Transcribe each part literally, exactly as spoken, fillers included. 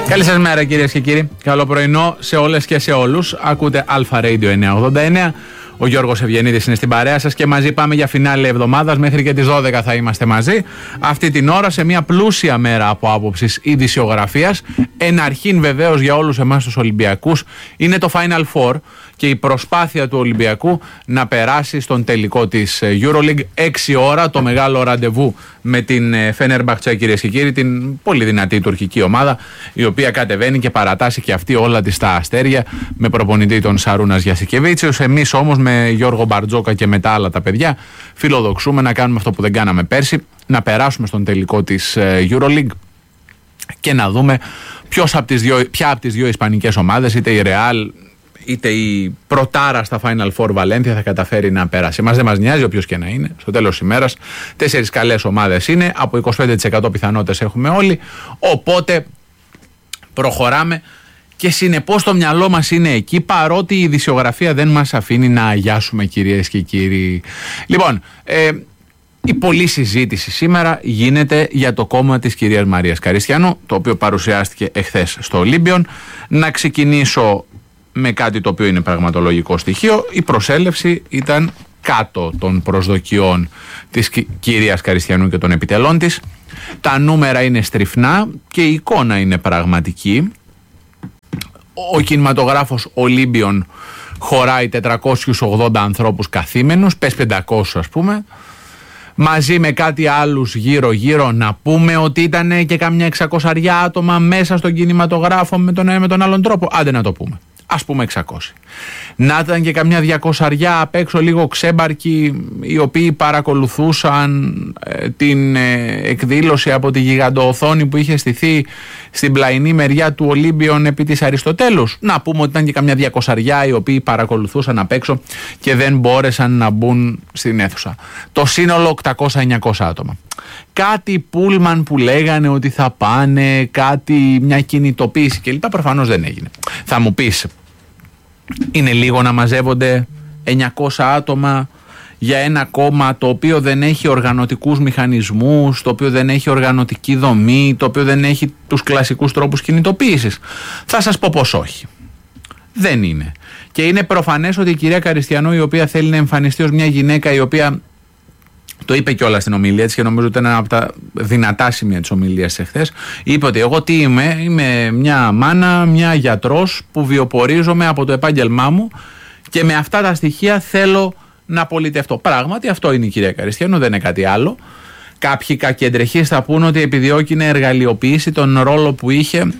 Καλή σας μέρα κυρίες και κύριοι. Καλό πρωινό σε όλες και σε όλους. Ακούτε Αλφα Radio εννιακόσια ογδόντα εννέα. Ο Γιώργος Ευγενίδης είναι στην παρέα σας και μαζί πάμε για φινάλε εβδομάδας. Μέχρι και τις δώδεκα θα είμαστε μαζί. Αυτή την ώρα σε μια πλούσια μέρα από άποψης ειδησιογραφίας. Εν αρχήν βεβαίως για όλους εμάς τους Ολυμπιακούς είναι το Final Four και η προσπάθεια του Ολυμπιακού να περάσει στον τελικό της EuroLeague. Έξι ώρα το μεγάλο ραντεβού με την Φενέρμπαχτσε, κυρίες και κύριοι, την πολύ δυνατή τουρκική ομάδα, η οποία κατεβαίνει και παρατάσσει και αυτή όλα της τα αστέρια με προπονητή τον Σαρούνας Γιασικεβίτσιους. Εμείς όμως με Γιώργο Μπαρτζόκα και με τα άλλα τα παιδιά φιλοδοξούμε να κάνουμε αυτό που δεν κάναμε πέρσι, να περάσουμε στον τελικό της EuroLeague και να δούμε ποιος από τις δύο, ποια από τις δύο ισπανικές ομάδες, είτε η Real είτε η πρωτάρα στα Final Four Βαλένθια, θα καταφέρει να περάσει. Μας δεν μας νοιάζει όποιος και να είναι. Στο τέλος της ημέρας, τέσσερις καλές ομάδες είναι, από είκοσι πέντε τοις εκατό πιθανότητες έχουμε όλοι. Οπότε προχωράμε και συνεπώς το μυαλό μας είναι εκεί, παρότι η ειδησιογραφία δεν μας αφήνει να αγιάσουμε, κυρίες και κύριοι. Λοιπόν, ε, η πολλή συζήτηση σήμερα γίνεται για το κόμμα της κυρίας Μαρίας Καριστιανού, το οποίο παρουσιάστηκε εχθές στο Ολύμπιον. Να ξεκινήσω με κάτι το οποίο είναι πραγματολογικό στοιχείο. Η προσέλευση ήταν κάτω των προσδοκιών της κυρίας Καριστιανού και των επιτελών της. Τα νούμερα είναι στριφνά και η εικόνα είναι πραγματική. Ο κινηματογράφος Ολύμπιον χωράει τετρακόσιους ογδόντα ανθρώπους καθήμενους, πες πεντακόσιους ας πούμε, μαζί με κάτι άλλους γύρω γύρω. Να πούμε ότι ήταν και καμιά εξακόσια άτομα μέσα στον κινηματογράφο με τον ένα με τον άλλον τρόπο. Άντε να το πούμε. Ας πούμε εξακόσια. Να ήταν και καμιά διακόσια απ' έξω λίγο ξέμπαρκοι, οι οποίοι παρακολουθούσαν ε, την ε, εκδήλωση από τη γιγαντοοθόνη που είχε στηθεί στην πλαϊνή μεριά του Ολύμπιον επί της Αριστοτέλους. Να πούμε ότι ήταν και καμιά διακόσια οι οποίοι παρακολουθούσαν απ' έξω και δεν μπόρεσαν να μπουν στην αίθουσα. Το σύνολο οκτακόσια εννιακόσια άτομα. Κάτι πούλμαν που λέγανε ότι θα πάνε, κάτι, μια κινητοποίηση κλπ. Προφανώς δεν έγινε. Θα μου πεις, είναι λίγο να μαζεύονται εννιακόσια άτομα για ένα κόμμα το οποίο δεν έχει οργανωτικούς μηχανισμούς, το οποίο δεν έχει οργανωτική δομή, το οποίο δεν έχει τους κλασικούς τρόπους κινητοποίησης? Θα σας πω πως όχι. Δεν είναι. Και είναι προφανές ότι η κυρία Καριστιανού, η οποία θέλει να εμφανιστεί ως μια γυναίκα η οποία, το είπε κιόλας στην ομιλία της και νομίζω ότι ήταν ένα από τα δυνατά σημεία της ομιλίας της εχθές, είπε ότι εγώ τι είμαι, είμαι μια μάνα, μια γιατρός που βιοπορίζομαι από το επάγγελμά μου και με αυτά τα στοιχεία θέλω να πολιτευτώ. Πράγματι αυτό είναι η κυρία Καριστιανού, δεν είναι κάτι άλλο. Κάποιοι κακεντρεχείς θα πούν ότι επιδιώκει να εργαλειοποιήσει τον ρόλο που είχε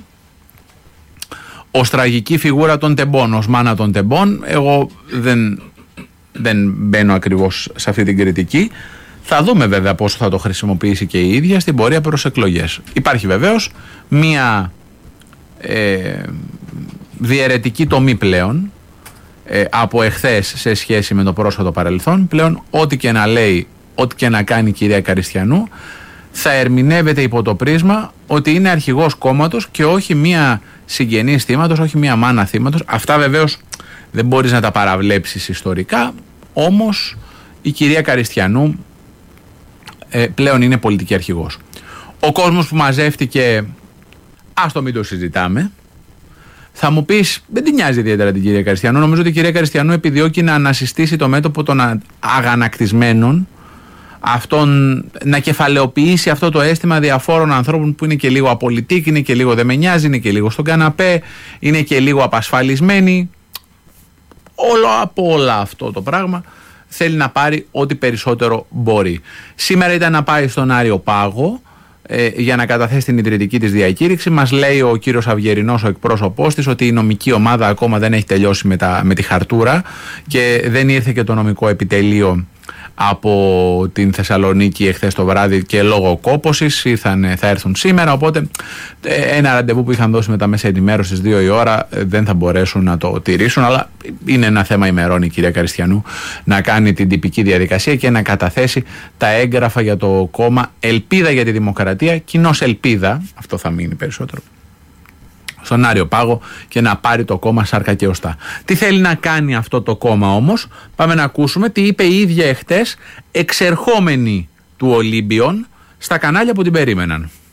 ως τραγική φιγούρα των τεμπών, ως μάνα των τεμπών. Εγώ δεν, δεν μπαίνω ακριβώς σε αυτή την κριτική. Θα δούμε βέβαια πόσο θα το χρησιμοποιήσει και η ίδια στην πορεία προς εκλογές. Υπάρχει βεβαίως μία ε, διαιρετική τομή πλέον ε, από εχθές σε σχέση με το πρόσφατο παρελθόν. Πλέον ό,τι και να λέει, ό,τι και να κάνει η κυρία Καριστιανού θα ερμηνεύεται υπό το πρίσμα ότι είναι αρχηγός κόμματος και όχι μία συγγενής θύματος, όχι μία μάνα θύματος. Αυτά βεβαίως δεν μπορείς να τα παραβλέψεις ιστορικά, όμως η κυρία Καριστιανού ε, πλέον είναι πολιτική αρχηγός. Ο κόσμος που μαζεύτηκε, ας το μην το συζητάμε. Θα μου πεις, δεν την νοιάζει ιδιαίτερα την κυρία Καριστιανού. Νομίζω ότι η κυρία Καριστιανού επιδιώκει να ανασυστήσει το μέτωπο των αγανακτισμένων, αυτόν, να κεφαλαιοποιήσει αυτό το αίσθημα διαφόρων ανθρώπων που είναι και λίγο απολυτικοί, είναι και λίγο δεν με νοιάζει, είναι και λίγο στον καναπέ, είναι και λίγο απασφαλισμένοι. Όλο από όλα αυτό το πράγμα θέλει να πάρει ό,τι περισσότερο μπορεί. Σήμερα ήταν να πάει στον Άριο Πάγο ε, για να καταθέσει την ιδρυτική της διακήρυξη. Μας λέει ο κύριος Αυγερινός, ο εκπρόσωπός της, ότι η νομική ομάδα ακόμα δεν έχει τελειώσει με, τα, με τη χαρτούρα και δεν ήρθε και το νομικό επιτελείο από την Θεσσαλονίκη εχθές το βράδυ και λόγω κόπωσης ήρθαν, θα έρθουν σήμερα, οπότε ένα ραντεβού που είχαν δώσει με τα μέσα ενημέρωσης στις δύο η ώρα δεν θα μπορέσουν να το τηρήσουν, αλλά είναι ένα θέμα ημερών η κυρία Καριστιανού να κάνει την τυπική διαδικασία και να καταθέσει τα έγγραφα για το κόμμα Ελπίδα για τη Δημοκρατία, κοινώς Ελπίδα, αυτό θα μείνει περισσότερο, στον Άριο Πάγο και να πάρει το κόμμα σάρκα και οστά. Τι θέλει να κάνει αυτό το κόμμα όμως? Πάμε να ακούσουμε τι είπε η ίδια εχθές, εξερχόμενη του Ολύμπιον, στα κανάλια που την περίμεναν.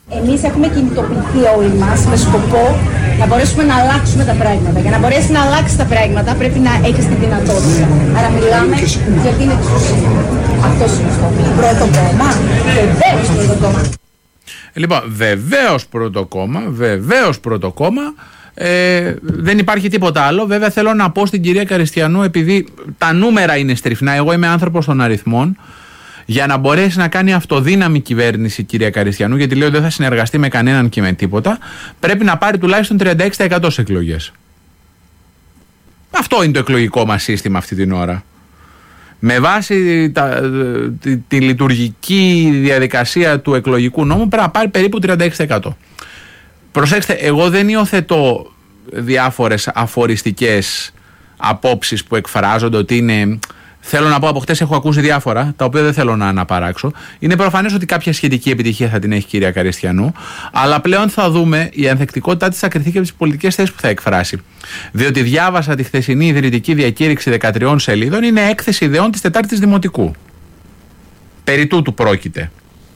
Εμείς έχουμε κινητοποιηθεί όλοι μας με σκοπό να μπορέσουμε να αλλάξουμε τα πράγματα. Για να μπορέσει να αλλάξει τα πράγματα πρέπει να έχεις τη δυνατότητα. Άρα μιλάμε για την εξουσία. Αυτός είναι ο στόχος. Πρώτο κόμμα, βεβαίως πρώτο κόμμα. Λοιπόν, βεβαίως πρώτο κόμμα, βεβαίως πρώτο κόμμα. Ε, δεν υπάρχει τίποτα άλλο. Βέβαια θέλω να πω στην κυρία Καριστιανού, επειδή τα νούμερα είναι στριφνά, εγώ είμαι άνθρωπος των αριθμών, για να μπορέσει να κάνει αυτοδύναμη κυβέρνηση η κυρία Καριστιανού, γιατί λέει ότι δεν θα συνεργαστεί με κανέναν και με τίποτα, πρέπει να πάρει τουλάχιστον τριάντα έξι τοις εκατό σε εκλογές. Αυτό είναι το εκλογικό μας σύστημα αυτή την ώρα. Με βάση τα, τη, τη λειτουργική διαδικασία του εκλογικού νόμου πρέπει να πάρει περίπου τριάντα έξι τοις εκατό. Προσέξτε, εγώ δεν υιοθετώ διάφορες αφοριστικές απόψεις που εκφράζονται ότι είναι... Θέλω να πω, από χτες έχω ακούσει διάφορα, τα οποία δεν θέλω να αναπαράξω. Είναι προφανές ότι κάποια σχετική επιτυχία θα την έχει η κυρία Καριστιανού, αλλά πλέον θα δούμε η ανθεκτικότητά της θα κριθεί και από τις πολιτικές θέσεις που θα εκφράσει. Διότι διάβασα τη χθεσινή ιδρυτική διακήρυξη δεκατριών σελίδων, είναι έκθεση ιδεών της Τετάρτης Δημοτικού. Περί τούτου πρόκειται.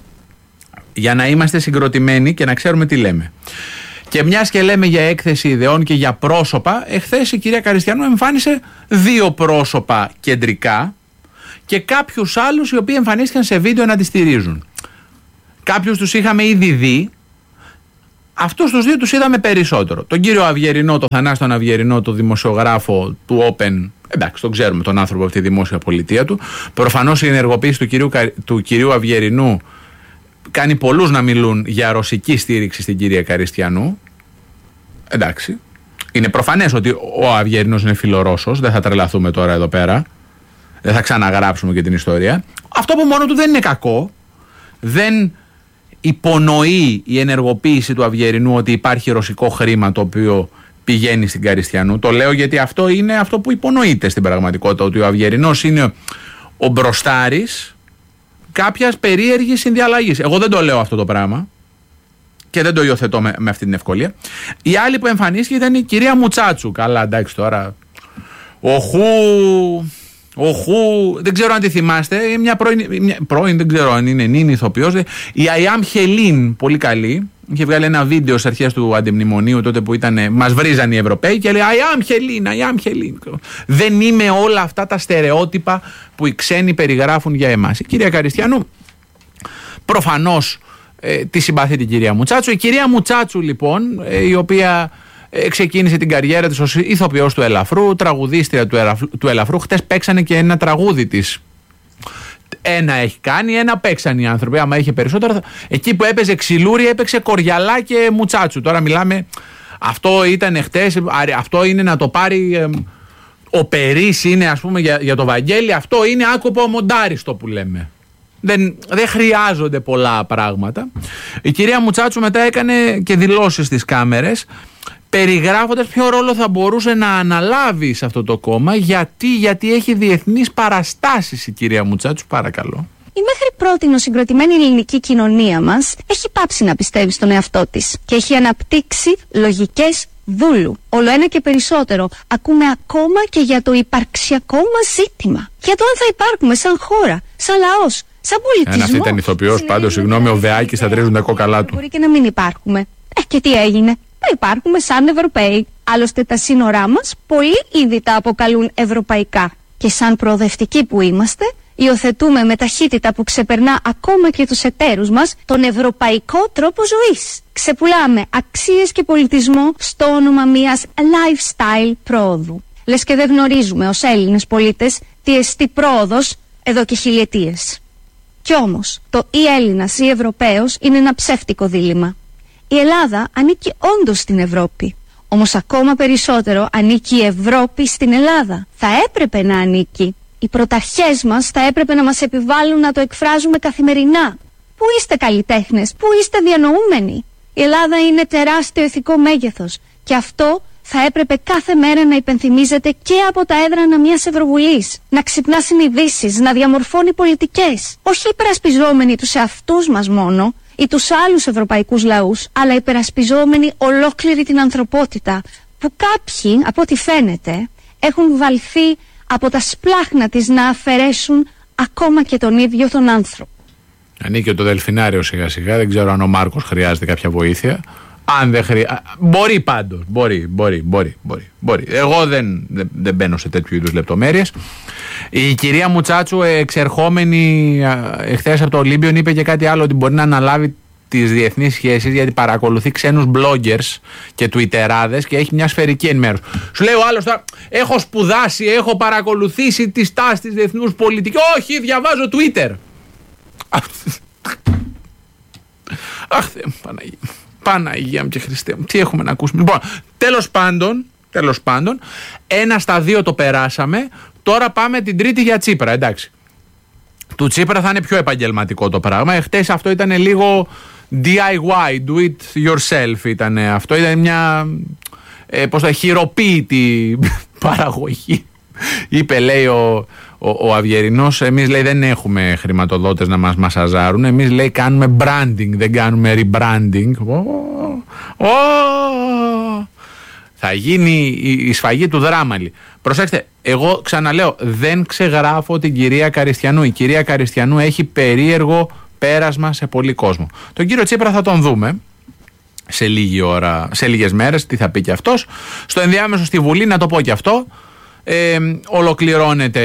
Για να είμαστε συγκροτημένοι και να ξέρουμε τι λέμε. Και μιας και λέμε για έκθεση ιδεών και για πρόσωπα, εχθές η κυρία Καριστιανού εμφάνισε δύο πρόσωπα κεντρικά και κάποιους άλλους οι οποίοι εμφανίστηκαν σε βίντεο να τη στηρίζουν. Κάποιους τους είχαμε ήδη δει, αυτούς τους δύο τους είδαμε περισσότερο. Τον κύριο Αυγερινό, τον Θανάση τον Αυγερινό, τον δημοσιογράφο του Open, εντάξει, τον ξέρουμε τον άνθρωπο από τη δημόσια πολιτεία του. Προφανώς η ενεργοποίηση του κυρίου, του κυρίου Αυγερινού κάνει πολλούς να μιλούν για ρωσική στήριξη στην κυρία Καριστιανού. Εντάξει. Είναι προφανές ότι ο Αυγερινός είναι φιλορώσος. Δεν θα τρελαθούμε τώρα εδώ πέρα. Δεν θα ξαναγράψουμε και την ιστορία. Αυτό που μόνο του δεν είναι κακό. Δεν υπονοεί η ενεργοποίηση του Αυγερινού ότι υπάρχει ρωσικό χρήμα το οποίο πηγαίνει στην Καριστιανού. Το λέω γιατί αυτό είναι αυτό που υπονοείται στην πραγματικότητα. Ότι ο Αυγερινός είναι ο μπροστάρης κάποιας περίεργης συνδιαλλαγής. Εγώ δεν το λέω αυτό το πράγμα και δεν το υιοθετώ με, με αυτή την ευκολία. Η άλλη που εμφανίστηκε ήταν η κυρία Μουτσάτσου. Καλά, εντάξει τώρα. Οχού, οχού, δεν ξέρω αν τη θυμάστε. Μια πρώην, μια, πρώην δεν ξέρω αν είναι νυν ηθοποιός. Η Αιάμ Χελίν, πολύ καλή. Είχε βγάλει ένα βίντεο στις αρχές του αντιμνημονίου, τότε που ήταν, μας βρίζαν οι Ευρωπαίοι και λέει Αιάμ Χελίν, Αιάμ Χελίν. Δεν είμαι όλα αυτά τα στερεότυπα που οι ξένοι περιγράφουν για εμάς. Η κυρία Καριστιανού προφανώς ε, τη συμπαθεί την κυρία Μουτσάτσου. Η κυρία Μουτσάτσου λοιπόν, ε, η οποία ε, ξεκίνησε την καριέρα της ως ηθοποιός του Ελαφρού, τραγουδίστρια του, Ελαφρού, του Ελαφρού. Χτες παίξανε και ένα τραγούδι της. Ένα έχει κάνει, ένα παίξαν οι άνθρωποι. Άμα είχε περισσότερο, εκεί που έπαιζε ξυλούρι έπαιξε Κοριαλά και Μουτσάτσου. Τώρα μιλάμε, αυτό ήταν χτες, αυτό είναι να το πάρει ε, ο Περής, είναι ας πούμε για, για το Βαγγέλη, αυτό είναι άκοπο μοντάριστο που λέμε. Δεν, δεν χρειάζονται πολλά πράγματα. Η κυρία Μουτσάτσου μετά έκανε και δηλώσεις στις κάμερες, περιγράφοντας ποιο ρόλο θα μπορούσε να αναλάβει σε αυτό το κόμμα. Γιατί, γιατί έχει διεθνείς παραστάσεις η κυρία Μουτσάτσου, παρακαλώ. Η μέχρι πρότινο συγκροτημένη ελληνική κοινωνία μας έχει πάψει να πιστεύει στον εαυτό της και έχει αναπτύξει λογικές δούλου. Όλο ένα και περισσότερο ακούμε ακόμα και για το υπαρξιακό μας ζήτημα. Για το αν θα υπάρχουμε σαν χώρα, σαν λαός, σαν πολιτισμό. Αν αυτή ήταν ηθοποιός, πάντως, συγγνώμη, ο Βεάκης θα τρίζουν τα κόκαλά του. Μπορεί και να μην υπάρχουμε. Ε, και τι έγινε? Θα υπάρχουμε σαν Ευρωπαίοι. Άλλωστε τα σύνορά μας πολλοί ήδη τα αποκαλούν ευρωπαϊκά. Και σαν προοδευτικοί που είμαστε, υιοθετούμε με ταχύτητα που ξεπερνά ακόμα και τους εταίρους μας τον ευρωπαϊκό τρόπο ζωής. Ξεπουλάμε αξίες και πολιτισμό στο όνομα μιας lifestyle πρόοδου. Λες και δεν γνωρίζουμε ως Έλληνες πολίτες τι εστί πρόοδος εδώ και χιλιετίες. Κι όμως το ή Έλληνας ή Ευρωπαίος είναι ένα ψεύτικο δίλημμα. Η Ελλάδα ανήκει όντως στην Ευρώπη. Όμως ακόμα περισσότερο ανήκει η Ευρώπη στην Ελλάδα. Θα έπρεπε να ανήκει. Οι πρωταρχές μας θα έπρεπε να μας επιβάλλουν να το εκφράζουμε καθημερινά. Πού είστε καλλιτέχνες, πού είστε διανοούμενοι? Η Ελλάδα είναι τεράστιο ηθικό μέγεθος και αυτό θα έπρεπε κάθε μέρα να υπενθυμίζεται και από τα έδρανα μιας Ευρωβουλής. Να ξυπνά συνειδήσεις, να διαμορφώνει πολιτικές. Όχι υπερασπιζόμενοι τους εαυτούς μας μόνο ή τους άλλους ευρωπαϊκούς λαούς, αλλά υπερασπιζόμενοι ολόκληρη την ανθρωπότητα, που κάποιοι, από ό,τι φαίνεται, έχουν βαλθεί από τα σπλάχνα της να αφαιρέσουν ακόμα και τον ίδιο τον άνθρωπο. Ανήκει το Δελφινάριο σιγά σιγά. Δεν ξέρω αν ο Μάρκος χρειάζεται κάποια βοήθεια. Αν δεν χρειάζεται. Μπορεί πάντως. Μπορεί, μπορεί, μπορεί, μπορεί, μπορεί. Εγώ δεν, δεν, δεν μπαίνω σε τέτοιου είδους λεπτομέρειες. Η κυρία Μουτσάτσου, εξερχόμενη εχθές από το Ολύμπιον, είπε και κάτι άλλο, ότι μπορεί να αναλάβει τις διεθνείς σχέσεις, γιατί παρακολουθεί ξένους bloggers και τουιτεράδες και έχει μια σφαιρική ενημέρωση. Σου λέει ο άλλος τώρα, έχω σπουδάσει, έχω παρακολουθήσει τις τάσεις της διεθνούς πολιτικής. Όχι, διαβάζω Twitter. Αχ, Παναγία. Παναγία μου και Χριστέ μου, τι έχουμε να ακούσουμε. Λοιπόν, τέλος πάντων, τέλος πάντων, ένα στα δύο το περάσαμε. Τώρα πάμε την τρίτη για Τσίπρα, εντάξει. Του Τσίπρα θα είναι πιο επαγγελματικό το πράγμα. Εχθές αυτό ήταν λίγο ντι άι βάι, do it yourself ήταν αυτό. Ήταν μια ε, πώς το, χειροποίητη παραγωγή. Είπε, λέει ο, ο, ο Αυγερινός, εμείς, λέει, δεν έχουμε χρηματοδότες να μας μασαζάρουν. Εμείς, λέει, κάνουμε branding, δεν κάνουμε rebranding. Oh, oh. Θα γίνει η, η σφαγή του Δράμαλη. Προσέξτε, εγώ ξαναλέω, δεν ξεγράφω την κυρία Καριστιανού. Η κυρία Καριστιανού έχει περίεργο πέρασμα σε πολύ κόσμο. Τον κύριο Τσίπρα θα τον δούμε σε λίγη ώρα, σε λίγες μέρες, τι θα πει και αυτός. Στο ενδιάμεσο στη Βουλή, να το πω και αυτό, ε, ολοκληρώνεται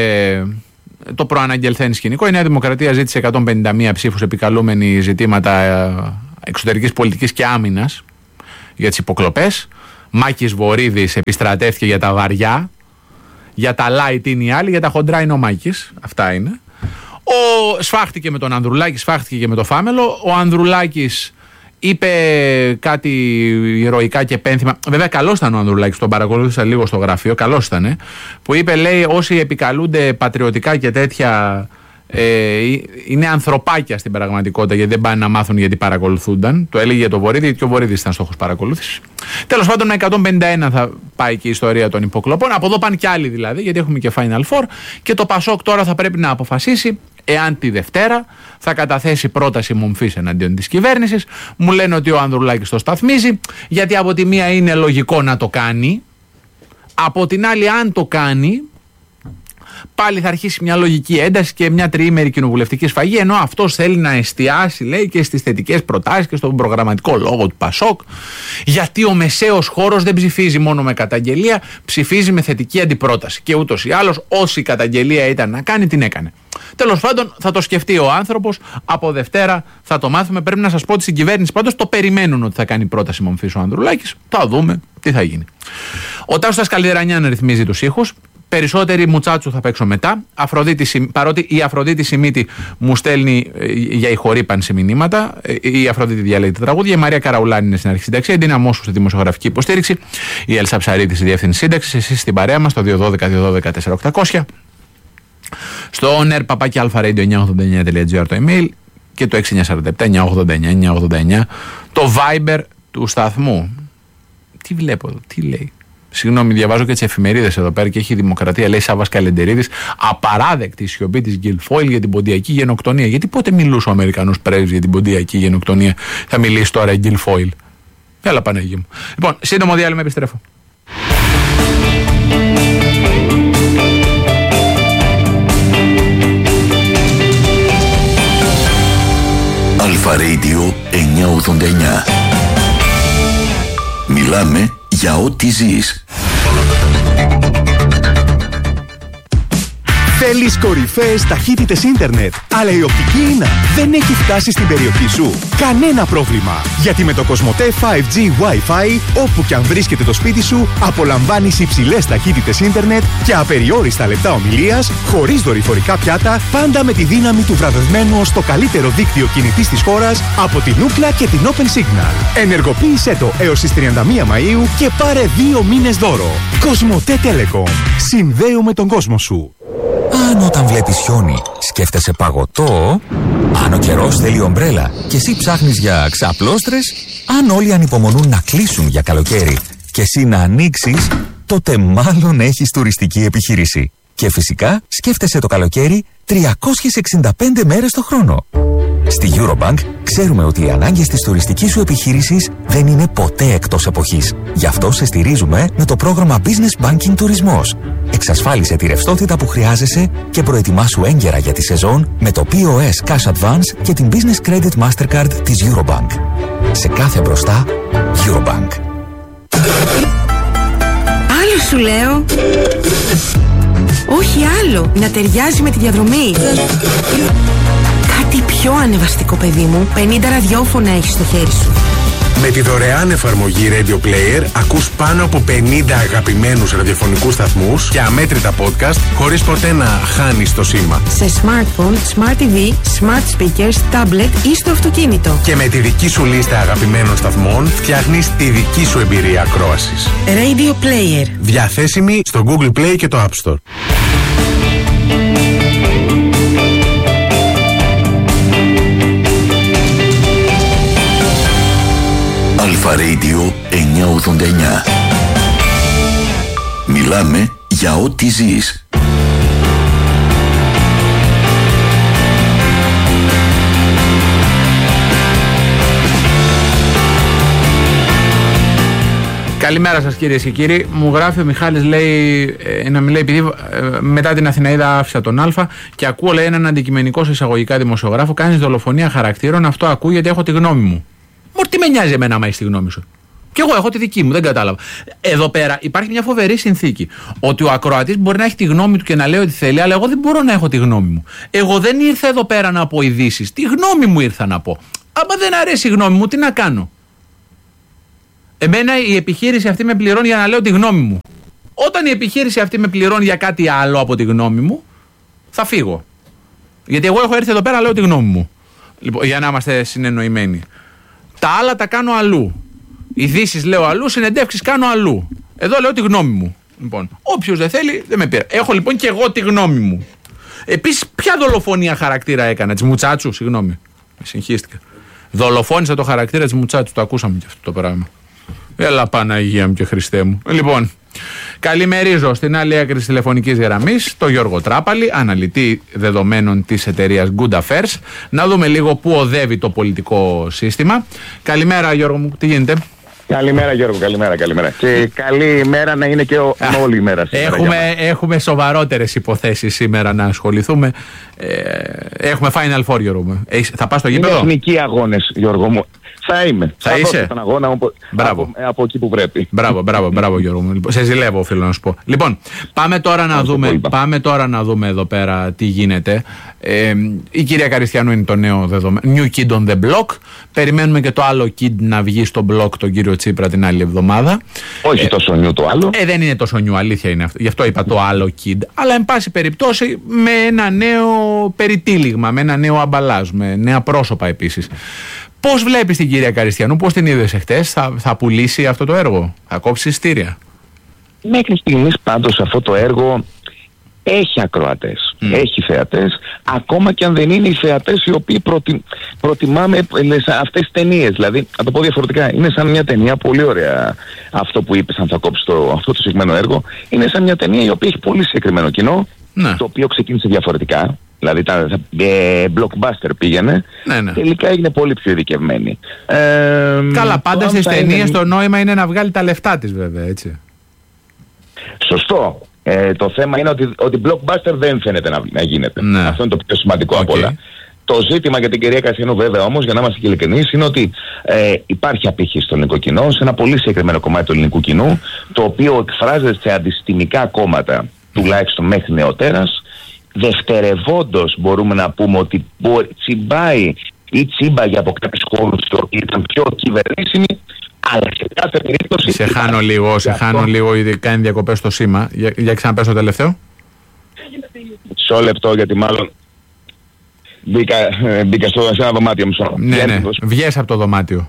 το προαναγγελθέν σκηνικό. Η Νέα Δημοκρατία ζήτησε εκατόν πενήντα μία ψήφους επικαλούμενοι ζητήματα εξωτερικής πολιτικής και άμυνας για τις υποκλοπές. Μάκης Βορίδης επιστρατεύτηκε για τα βαριά, για τα light είναι οι άλλοι, για τα χοντρά είναι ο Μάκης. Αυτά είναι. Ο, σφάχτηκε με τον Ανδρουλάκη, σφάχτηκε και με το Φάμελο. Ο Ανδρουλάκης είπε κάτι ηρωικά και πένθυμα. Βέβαια, καλός ήταν ο Ανδρουλάκης, τον παρακολούθησα λίγο στο γραφείο. Καλός ήταν. Που είπε, λέει, όσοι επικαλούνται πατριωτικά και τέτοια ε, είναι ανθρωπάκια στην πραγματικότητα, γιατί δεν πάνε να μάθουν γιατί παρακολουθούνταν. Το έλεγε για το Βορίδη, γιατί και ο Βορίδης ήταν στόχος παρακολούθησης. Τέλος πάντων, με εκατόν πενήντα ένα θα πάει και η ιστορία των υποκλοπών. Από εδώ πάνε κι άλλοι δηλαδή, γιατί έχουμε και Final Four. Και το Πασόκ τώρα θα πρέπει να αποφασίσει εάν τη Δευτέρα θα καταθέσει πρόταση μομφής εναντίον της κυβέρνησης. Μου λένε ότι ο Ανδρουλάκης το σταθμίζει, γιατί από τη μία είναι λογικό να το κάνει, από την άλλη, αν το κάνει, πάλι θα αρχίσει μια λογική ένταση και μια τριήμερη κοινοβουλευτική σφαγή, ενώ αυτός θέλει να εστιάσει, λέει, και στις θετικές προτάσεις και στον προγραμματικό λόγο του Πασόκ, γιατί ο μεσαίος χώρος δεν ψηφίζει μόνο με καταγγελία, ψηφίζει με θετική αντιπρόταση. Και ούτως ή άλλως, όση καταγγελία ήταν να κάνει, την έκανε. Τέλος πάντων, θα το σκεφτεί ο άνθρωπος. Από Δευτέρα θα το μάθουμε. Πρέπει να σας πω ότι στην κυβέρνηση πάντως το περιμένουν ότι θα κάνει πρόταση μομφής ο Ανδρουλάκης. Θα δούμε τι θα γίνει. Ο Τάσος Καλλιδρανιάν ρυθμίζει τους ήχους. Περισσότεροι Μουτσάτσου θα παίξω μετά. Αφροδίτη, παρότι η Αφροδίτη Σιμίτη μου στέλνει ε, για ηχορύπανση μηνύματα. Ε, η Αφροδίτη διαλέγει τα τραγούδια. Η Μαρία Καραουλάνη είναι στην αρχή σύνταξη. Η Ντίνα Μόσου στη δημοσιογραφική υποστήριξη. Η Έλσα Ψαρίτη στη διεύθυνση σύνταξη. Εσείς στην παρέα μας στο δύο ένα δύο δύο ένα δύο τέσσερα οκτακόσια. Στο ner παπάκι alpha radio εννιακόσια ογδόντα εννιά τελεία τζι άρ το email και το έξι εννιά τέσσερα επτά εννιακόσια ογδόντα εννιά εννιακόσια ογδόντα εννιά το Viber του σταθμού. Τι βλέπω εδώ, τι λέει. Συγγνώμη, διαβάζω και τις εφημερίδες εδώ πέρα και έχει η Δημοκρατία, λέει Σάββας Καλεντερίδης, απαράδεκτη σιωπή της Γκιλφόιλ για την ποντιακή γενοκτονία. Γιατί πότε μιλούσε ο Αμερικανός πρέσβης για την ποντιακή γενοκτονία, θα μιλήσει τώρα η Γκιλφόιλ. Έλα, Παναγία μου. Λοιπόν, σύντομο διάλειμμα, επιστρέφω. Αλφα Radio εννιακόσια ογδόντα εννιά. Μιλάμε για ό,τι ζεις. Θέλεις κορυφαίες ταχύτητες ίντερνετ, αλλά η οπτική ίνα δεν έχει φτάσει στην περιοχή σου? Κανένα πρόβλημα, γιατί με το Κοσμοτέ φάιβ τζι Wi-Fi, όπου και αν βρίσκεται το σπίτι σου, απολαμβάνεις υψηλές ταχύτητες ίντερνετ και απεριόριστα λεπτά ομιλίας, χωρίς δορυφορικά πιάτα, πάντα με τη δύναμη του βραβευμένου ως το καλύτερο δίκτυο κινητής της χώρας από την Ookla και την Open Signal. Ενεργοποίησέ το έως τις τριάντα μία Μαΐου και πάρε δύο μήνες δώρο. Κοσμοτέ Telecom. Συνδέουμε τον κόσμο σου. Αν όταν βλέπεις χιόνι σκέφτεσαι παγωτό, αν ο καιρός θέλει ομπρέλα και εσύ ψάχνεις για ξαπλώστρες, αν όλοι ανυπομονούν να κλείσουν για καλοκαίρι και εσύ να ανοίξεις, τότε μάλλον έχεις τουριστική επιχείρηση. Και φυσικά σκέφτεσαι το καλοκαίρι τριακόσιες εξήντα πέντε μέρες το χρόνο. Στη Eurobank ξέρουμε ότι οι ανάγκες της τουριστικής σου επιχείρησης δεν είναι ποτέ εκτός εποχής. Γι' αυτό σε στηρίζουμε με το πρόγραμμα Business Banking Τουρισμός. Εξασφάλισε τη ρευστότητα που χρειάζεσαι και προετοιμάσου έγκαιρα για τη σεζόν με το πι ο ες Cash Advance και την Business Credit Mastercard της Eurobank. Σε κάθε μπροστά, Eurobank. Άλλο σου λέω. Όχι άλλο. Να ταιριάζει με τη διαδρομή. Κάτι πιο ανεβαστικό, παιδί μου. πενήντα ραδιόφωνα έχεις στο χέρι σου. Με τη δωρεάν εφαρμογή Radio Player ακούς πάνω από πενήντα αγαπημένους ραδιοφωνικούς σταθμούς και αμέτρητα podcast χωρίς ποτέ να χάνεις το σήμα. Σε smartphone, smart τι βι, smart speakers, tablet ή στο αυτοκίνητο. Και με τη δική σου λίστα αγαπημένων σταθμών φτιάχνεις τη δική σου εμπειρία ακρόασης. Radio Player. Διαθέσιμη στο Google Play και το App Store. Αλφα Radio εννιακόσια ογδόντα εννιά. Μιλάμε για ό,τι ζεις. Καλημέρα σας κυρίες και κύριοι. Μου γράφει ο Μιχάλης, λέει, ε, να μιλάει επειδή ε, μετά την Αθηναίδα άφησα τον Α και ακούω, λέει, έναν αντικειμενικό σε εισαγωγικά δημοσιογράφο, κάνεις δολοφονία χαρακτήρων, αυτό ακούω γιατί έχω τη γνώμη μου. Μου τι με νοιάζει εμένα άμα έχεις τη γνώμη σου. Και εγώ έχω τη δική μου, δεν κατάλαβα. Εδώ πέρα υπάρχει μια φοβερή συνθήκη. Ότι ο ακροατής μπορεί να έχει τη γνώμη του και να λέει ό,τι θέλει, αλλά εγώ δεν μπορώ να έχω τη γνώμη μου. Εγώ δεν ήρθα εδώ πέρα να πω ειδήσεις. Τη γνώμη μου ήρθα να πω. Άμα δεν αρέσει η γνώμη μου, τι να κάνω. Εμένα η επιχείρηση αυτή με πληρώνει για να λέω τη γνώμη μου. Όταν η επιχείρηση αυτή με πληρώνει για κάτι άλλο από τη γνώμη μου, θα φύγω. Γιατί εγώ έχω έρθει εδώ πέρα να λέω τη γνώμη μου. Λοιπόν, για να είμαστε συνεννοημένοι. Τα άλλα τα κάνω αλλού. Ειδήσεις λέω αλλού, συνεντεύξεις κάνω αλλού. Εδώ λέω τη γνώμη μου. Λοιπόν, όποιος δεν θέλει, δεν με πήρε. Έχω λοιπόν και εγώ τη γνώμη μου. Επίσης, ποια δολοφονία χαρακτήρα έκανα, της Μουτσάτσου, συγγνώμη. Με συγχύστηκα. Δολοφόνησα το χαρακτήρα της Μουτσάτσου, το ακούσαμε και αυτό το πράγμα. Έλα Παναγία μου και Χριστέ μου. Λοιπόν, καλημερίζω στην άλλη άκρη της τηλεφωνικής γραμμής τον Γιώργο Τράπαλη, αναλυτή δεδομένων της εταιρείας Good Affairs. Να δούμε λίγο πού οδεύει το πολιτικό σύστημα. Καλημέρα Γιώργο μου, τι γίνεται? Καλημέρα Γιώργο, καλημέρα, καλημέρα. Και καλή μέρα να είναι και ο, Α, όλη η μέρα σήμερα. Έχουμε, έχουμε σοβαρότερες υποθέσεις σήμερα να ασχοληθούμε. Ε, έχουμε Final Four, Γιώργο μου. Έχεις, θα πας στο γήπεδο? Είναι εθνικοί αγώνες, Γιώργο μου. Θα είμαι. Θα, θα είσαι. Τον αγώνα από, από, από εκεί που πρέπει. Μπράβο, μπράβο, μπράβο Γιώργο μου. Λοιπόν, σε ζηλεύω, οφείλω να σου πω. Λοιπόν, πάμε τώρα, να δούμε, πάμε τώρα να δούμε εδώ πέρα τι γίνεται. Ε, η κυρία Καριστιανού είναι το νέο δεδομένο. New Kid on the Block. Περιμένουμε και το άλλο Kid να βγει στο Block, τον κύριο Τσίπρα, την άλλη εβδομάδα. Όχι ε, τόσο νιου το άλλο. Ε, δεν είναι τόσο νιου, αλήθεια είναι αυτό. Γι' αυτό είπα το άλλο Kid. Αλλά, εν πάση περιπτώσει, με ένα νέο περιτύλιγμα, με ένα νέο αμπαλάζ, με νέα πρόσωπα επίσης. Πώς βλέπεις την κυρία Καριστιανού, πώς την είδες εχθές, θα, θα πουλήσει αυτό το έργο, θα κόψει εισιτήρια? Μέχρι στιγμής πάντως αυτό το έργο έχει ακροατές, mm. έχει θεατές, ακόμα και αν δεν είναι οι θεατές οι οποίοι προτι... προτιμάμε αυτές τις ταινίες. Δηλαδή, να το πω διαφορετικά, είναι σαν μια ταινία, πολύ ωραία αυτό που είπες, αν θα κόψει το, αυτό το συγκεκριμένο έργο, είναι σαν μια ταινία η οποία έχει πολύ συγκεκριμένο κοινό, mm. το οποίο ξεκίνησε διαφορετικά. Δηλαδή τα ε, blockbuster πήγαινε, ναι, ναι. τελικά έγινε πολύ πιο ειδικευμένη. Ε, Καλά, πάντα στις ταινίες είναι... το νόημα είναι να βγάλει τα λεφτά της βέβαια, έτσι. Σωστό. Ε, το θέμα είναι ότι, ότι blockbuster δεν φαίνεται να, να γίνεται. Ναι. Αυτό είναι το πιο σημαντικό okay. από όλα. Το ζήτημα για την κυρία Καριστιανού βέβαια όμως, για να είμαστε ειλικρινείς, είναι ότι ε, υπάρχει απήχηση στο ελληνικό κοινό, σε ένα πολύ συγκεκριμένο κομμάτι του ελληνικού κοινού, το οποίο εκφράζεται σε αντισυστημικά κόμματα, τουλάχιστον μέχρι νεοτέρας. Δευτερευόντως μπορούμε να πούμε ότι μπορεί, τσιμπάει ή τσίμπαγε από κάποιους χώρους που ήταν πιο κυβερνήσιμοι, αλλά σε κάθε περίπτωση... Σε χάνω λίγο, σε χάνω αυτό... λίγο, ήδη κάνει διακοπές στο σήμα. Για, για ξαναπες το τελευταίο. Μισό λεπτό, γιατί μάλλον μπήκα, μπήκα στο, σε ένα δωμάτιο μισό. Ναι, ναι, βγες από το δωμάτιο.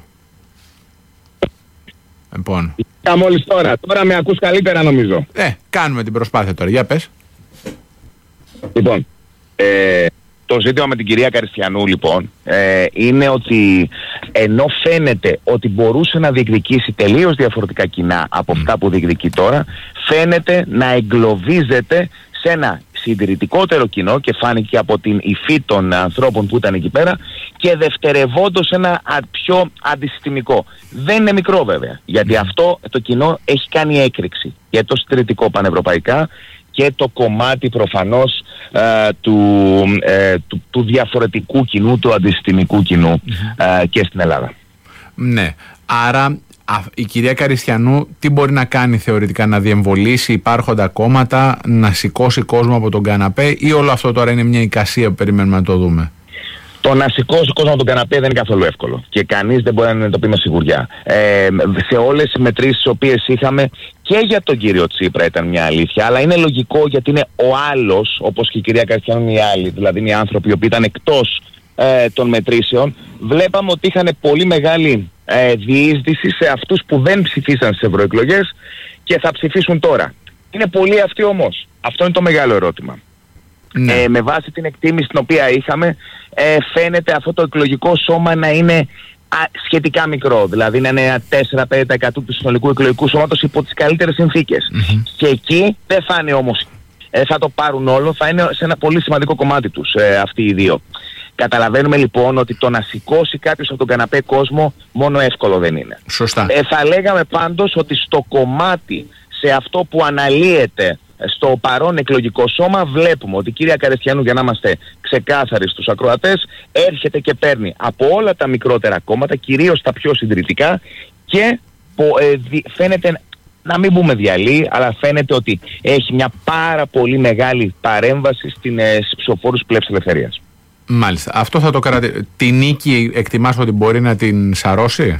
Λοιπόν. Για μόλις τώρα, τώρα με ακούς καλύτερα νομίζω. Ε, κάνουμε την προσπάθεια τώρα, για πες. Λοιπόν, ε, το ζήτημα με την κυρία Καριστιανού λοιπόν ε, είναι ότι ενώ φαίνεται ότι μπορούσε να διεκδικήσει τελείως διαφορετικά κοινά από αυτά που διεκδικεί τώρα, φαίνεται να εγκλωβίζεται σε ένα συντηρητικότερο κοινό, και φάνηκε από την υφή των ανθρώπων που ήταν εκεί πέρα, και δευτερευόντως ένα πιο αντισυστημικό. Δεν είναι μικρό βέβαια, γιατί αυτό το κοινό έχει κάνει έκρηξη, και το συντηρητικό πανευρωπαϊκά και το κομμάτι προφανώς ε, του, ε, του, του διαφορετικού κοινού, του αντισυστημικού κοινού ε, και στην Ελλάδα. Ναι, άρα η κυρία Καριστιανού τι μπορεί να κάνει θεωρητικά? Να διεμβολήσει υπάρχοντα κόμματα, να σηκώσει κόσμο από τον καναπέ, ή όλο αυτό τώρα είναι μια εικασία που περιμένουμε να το δούμε? Το να σηκώσει κόσμο από τον καναπέ δεν είναι καθόλου εύκολο και κανείς δεν μπορεί να το πει με σιγουριά. Ε, σε όλες τις μετρήσεις τις οποίες είχαμε, και για τον κύριο Τσίπρα ήταν μια αλήθεια, αλλά είναι λογικό, γιατί είναι ο άλλος, όπως και η κυρία Καριστιανού είναι οι άλλοι, δηλαδή είναι οι άνθρωποι οι οποίοι ήταν εκτός ε, των μετρήσεων. Βλέπαμε ότι είχαν πολύ μεγάλη ε, διείσδυση σε αυτούς που δεν ψηφίσαν στις ευρωεκλογές και θα ψηφίσουν τώρα. Είναι πολλοί αυτοί όμως? Αυτό είναι το μεγάλο ερώτημα. Ναι. Ε, με βάση την εκτίμηση την οποία είχαμε, ε, φαίνεται αυτό το εκλογικό σώμα να είναι α, σχετικά μικρό. Δηλαδή να είναι ένα τέσσερα με πέντε τοις εκατό του συνολικού εκλογικού σώματος υπό τις καλύτερες συνθήκες. Mm-hmm. Και εκεί δεν θα είναι όμως, ε, θα το πάρουν όλο, θα είναι σε ένα πολύ σημαντικό κομμάτι τους ε, αυτοί οι δύο. Καταλαβαίνουμε λοιπόν ότι το να σηκώσει κάποιος από τον καναπέ κόσμο μόνο εύκολο δεν είναι. Σωστά. Ε, θα λέγαμε πάντως ότι στο κομμάτι, σε αυτό που αναλύεται στο παρόν εκλογικό σώμα, βλέπουμε ότι η κυρία Καριστιανού, για να είμαστε ξεκάθαροι στους ακροατές, έρχεται και παίρνει από όλα τα μικρότερα κόμματα, κυρίως τα πιο συντηρητικά, και ε, δι, φαίνεται, να μην πούμε διαλύει, αλλά φαίνεται ότι έχει μια πάρα πολύ μεγάλη παρέμβαση στην, ε, στους ψηφοφόρους Πλεύσης Ελευθερίας. Μάλιστα. Αυτό θα το κράτη. Τη νίκη εκτιμάς ότι μπορεί να την σαρώσει?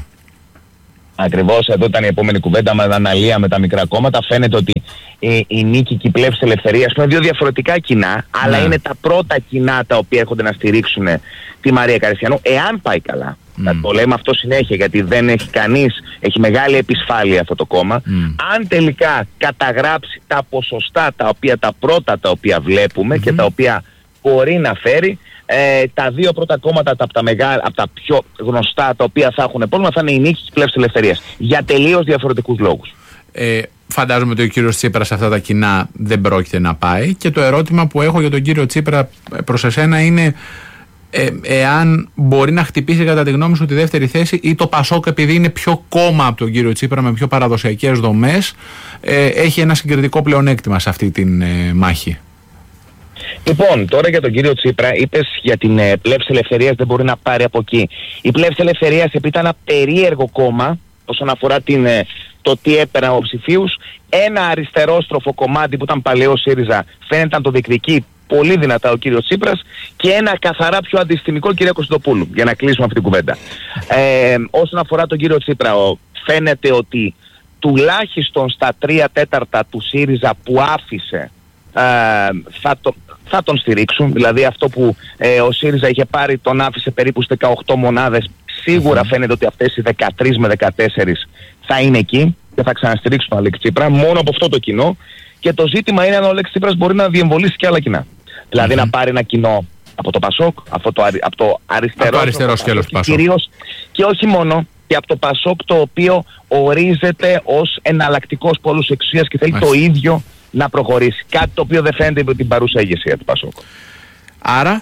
Ακριβώς, εδώ ήταν η επόμενη κουβέντα με αναλύα με τα μικρά κόμματα. Φαίνεται ότι η, η νίκη και η Πλεύση Ελευθερίας είναι δύο διαφορετικά κοινά, αλλά ναι, είναι τα πρώτα κοινά τα οποία έρχονται να στηρίξουν τη Μαρία Καριστιανού, εάν πάει καλά. Mm. Θα το λέμε αυτό συνέχεια, γιατί δεν έχει κανείς, έχει μεγάλη επισφάλεια αυτό το κόμμα. Mm. Αν τελικά καταγράψει τα ποσοστά τα οποία, τα πρώτα τα οποία βλέπουμε mm-hmm. και τα οποία μπορεί να φέρει, Ε, τα δύο πρώτα κόμματα από τα, μεγάλα, από τα πιο γνωστά, τα οποία θα έχουν πρόβλημα, θα είναι η νίκη της Πλεύσης Ελευθερίας, για τελείως διαφορετικούς λόγους. Ε, φαντάζομαι ότι ο κύριος Τσίπρας σε αυτά τα κοινά δεν πρόκειται να πάει, και το ερώτημα που έχω για τον κύριο Τσίπρα προς εσένα είναι ε, εάν μπορεί να χτυπήσει κατά τη γνώμη σου τη δεύτερη θέση, ή το Πασόκ, επειδή είναι πιο κόμμα από τον κύριο Τσίπρα με πιο παραδοσιακές δομές, ε, έχει ένα συγκριτικό πλεονέκτημα σε αυτή τη ε, μάχη? Λοιπόν, τώρα για τον κύριο Τσίπρα, είπες για την ε, Πλεύση Ελευθερίας δεν μπορεί να πάρει από εκεί. Η Πλεύση Ελευθερίας, επειδή ήταν ένα περίεργο κόμμα όσον αφορά την, ε, το τι έπαιρνε από ψηφίους, ένα αριστερόστροφο κομμάτι που ήταν παλαιό ΣΥΡΙΖΑ φαίνεται να το διεκδικεί πολύ δυνατά ο κύριος Τσίπρας, και ένα καθαρά πιο αντιστημικό κυρία Κωνσταντοπούλου, για να κλείσουμε αυτή την κουβέντα. Ε, όσον αφορά τον κύριο Τσίπρα, ο, φαίνεται ότι τουλάχιστον στα τρία τέταρτα του ΣΥΡΙΖΑ που άφησε ε, θα το... θα τον στηρίξουν. Δηλαδή αυτό που ε, ο ΣΥΡΙΖΑ είχε πάρει τον άφησε περίπου στις δεκαοκτώ μονάδες. Σίγουρα mm-hmm. φαίνεται ότι αυτές οι δεκατρείς με δεκατέσσερις θα είναι εκεί και θα ξαναστηρίξουν τον Αλέξη Τσίπρα μόνο από αυτό το κοινό. Και το ζήτημα είναι αν ο Αλέξης Τσίπρας μπορεί να διεμβολήσει και άλλα κοινά. Δηλαδή mm-hmm. να πάρει ένα κοινό από το Πασόκ, από το, αρι, από το αριστερό, από το αριστερό σκέλος του Πασόκ. Κυρίως, και όχι μόνο, και από το Πασόκ, το οποίο ορίζεται ως εναλλακτικός πόλος εξουσίας και θέλει mm-hmm. το ίδιο να προχωρήσει. Κάτι το οποίο δεν φαίνεται από την παρούσα ηγεσία του Πασόκ. Άρα,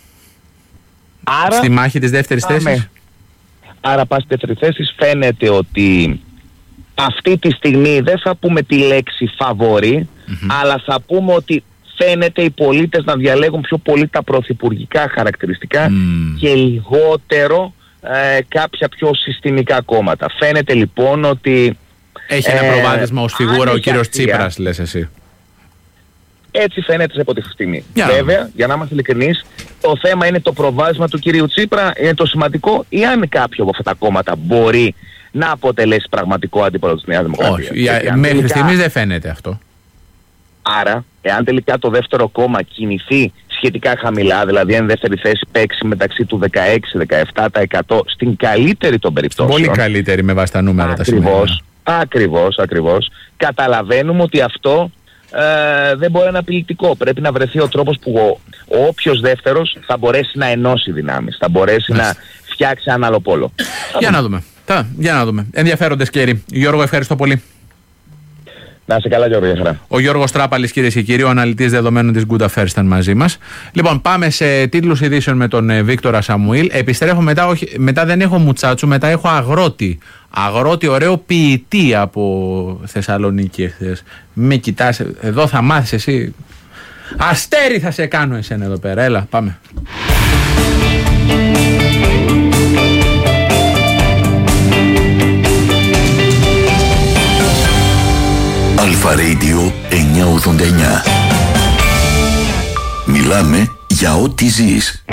Άρα στη μάχη της δεύτερης πάμε. θέσης. Άρα πας στη δεύτερη θέση, φαίνεται ότι αυτή τη στιγμή δεν θα πούμε τη λέξη φαβορί, mm-hmm. αλλά θα πούμε ότι φαίνεται οι πολίτες να διαλέγουν πιο πολύ τα πρωθυπουργικά χαρακτηριστικά mm. και λιγότερο ε, κάποια πιο συστημικά κόμματα. Φαίνεται λοιπόν ότι έχει ένα ε, προβάδισμα ως φιγούρα ο κύριος Τσίπρας, λες εσύ. Έτσι φαίνεται σε πρώτη στιγμή. Yeah. Βέβαια, για να είμαστε ειλικρινείς, το θέμα είναι το προβάδισμα του κυρίου Τσίπρα, είναι το σημαντικό, ή αν κάποιο από αυτά τα κόμματα μπορεί να αποτελέσει πραγματικό αντίπαλο της Νέας Δημοκρατίας. Όχι, για, μέχρι τελικά, στιγμής δεν φαίνεται αυτό. Άρα, εάν τελικά το δεύτερο κόμμα κινηθεί σχετικά χαμηλά, δηλαδή αν δεύτερη θέση παίξει μεταξύ του δεκαέξι με δεκαεπτά τοις εκατό στην καλύτερη των περιπτώσεων. Πολύ καλύτερη με βάση τα νούμερα τα σημερινά. Ακριβώς, ακριβώς. Καταλαβαίνουμε ότι αυτό ε, δεν μπορεί να είναι απειλητικό. Πρέπει να βρεθεί ο τρόπος που ο, ο όποιος δεύτερος θα μπορέσει να ενώσει δυνάμεις, θα μπορέσει να φτιάξει ένα άλλο πόλο. Για να δούμε. Τα, για να δούμε. Ενδιαφέροντες καιροί. Γιώργο, ευχαριστώ πολύ. Να είσαι καλά, Γιώργο, για χαρά. Ο Γιώργος Τράπαλης, κυρίες και κύριοι, ο αναλυτής δεδομένων της Good Affairs, ήταν μαζί μας. Λοιπόν, πάμε σε τίτλους ειδήσεων με τον ε, Βίκτορα Σαμουήλ. Επιστρέφω μετά, όχι, μετά δεν έχω μουτσάτσου, μετά έχω αγρότη. Αγρότη, ωραίο ποιητή από Θεσσαλονίκη εχθές. Με κοιτάς, εδώ θα μάθεις εσύ. Αστέρι θα σε κάνω εσένα εδώ πέρα. Έλα, πάμε. Αλφα Radio εννιακόσια ογδόντα εννιά. Μιλάμε για ό,τι ζεις.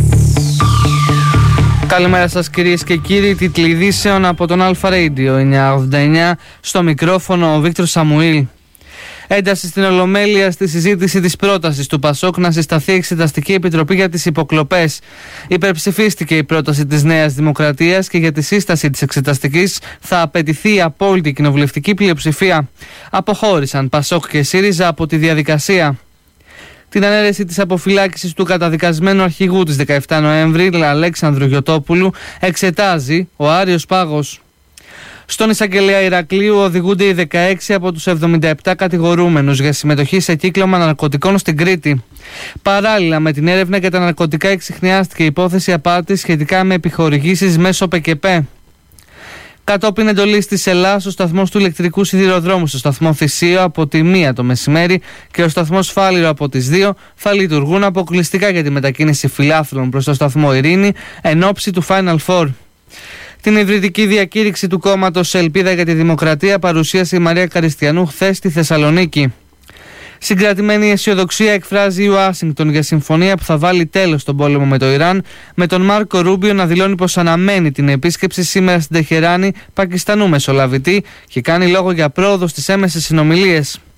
Καλημέρα σας κυρίες και κύριοι, τίτλοι ειδήσεων από τον Αλφα Radio εννιακόσια ογδόντα εννιά, στο μικρόφωνο ο Βίκτορ Σαμουήλ. Ένταση στην Ολομέλεια στη συζήτηση της πρότασης του ΠΑΣΟΚ να συσταθεί εξεταστική επιτροπή για τις υποκλοπές. Υπερψηφίστηκε η πρόταση της Νέας Δημοκρατίας και για τη σύσταση της εξεταστικής θα απαιτηθεί η απόλυτη κοινοβουλευτική πλειοψηφία. Αποχώρησαν ΠΑΣΟΚ και ΣΥΡΙΖΑ από τη διαδικασία. Την ανέρεση της αποφυλάκησης του καταδικασμένου αρχηγού της δεκαεφτά Νοέμβρη, Αλέξανδρου Γιωτόπουλου, εξετάζει ο Άριος Πάγος. Στον εισαγγελέα Ηρακλείου οδηγούνται οι δεκαέξι από τους εβδομήντα επτά κατηγορούμενους για συμμετοχή σε κύκλωμα ναρκωτικών στην Κρήτη. Παράλληλα με την έρευνα για τα ναρκωτικά εξιχνιάστηκε η υπόθεση απάτης σχετικά με επιχορηγήσεις μέσω ΠΚΠ. Κατόπιν εντολής της Ελλάς, ο σταθμός του ηλεκτρικού σιδηροδρόμου στο σταθμό Θησίο από τη μία το μεσημέρι και ο σταθμός Φάληρο από τις δύο θα λειτουργούν αποκλειστικά για τη μετακίνηση φιλάθλων προς το σταθμό Ειρήνη εν ώψη του Final Four. Την υβριδική διακήρυξη του κόμματος Ελπίδα για τη Δημοκρατία παρουσίασε η Μαρία Καριστιανού χθες στη Θεσσαλονίκη. Συγκρατημένη αισιοδοξία εκφράζει η Ουάσιγκτον για συμφωνία που θα βάλει τέλος στον πόλεμο με το Ιράν, με τον Μάρκο Ρούμπιο να δηλώνει πως αναμένει την επίσκεψη σήμερα στην Τεχεράνη Πακιστανού μεσολαβητή και κάνει λόγο για πρόοδο στις έμεσες συνομιλίες.